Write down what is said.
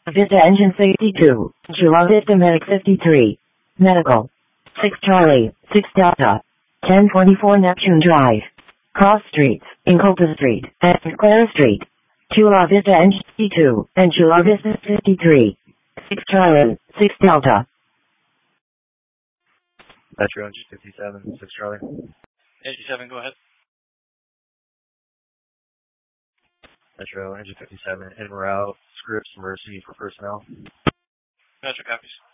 Vista Engine 62, Chula Vista Medic 53, Medical, 6 Charlie, 6 Delta, 1024 Neptune Drive, Cross Streets, Inculpa Street, and Clara Street, Chula Vista Engine 62, and Chula Vista 53, 6 Charlie, 6 Delta. Metro Engine 57, 6 Charlie. 87, go ahead. Metro Engine 57, en route, scripts, Mercy for personnel. Metro copies.